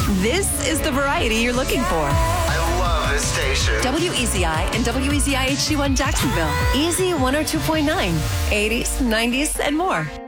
This is the variety you're looking for. I love this station. WEZI and WEZI HD1 Jacksonville. Easy 102.9. 80s, 90s, and more.